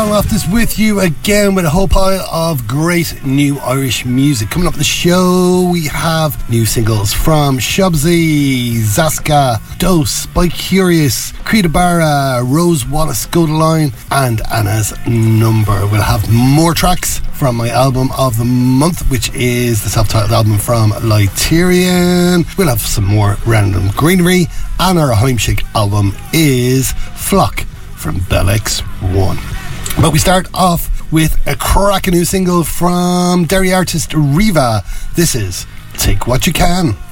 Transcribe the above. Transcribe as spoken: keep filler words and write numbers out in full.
Off this with you again with a whole pile of great new Irish music. Coming up the show, we have new singles from Shubsy, Zaska, Dose, By Curious, Creta Barra, Rose Wallace, Go the Line, and Anna's Number. We'll have more tracks from my album of the month, which is the self-titled album from Lyterian. We'll have some more random greenery, and our Heimschick album is Flock from Bell X one. But we start off with a cracking new single from Derry artist Riva. This is Take What You Can.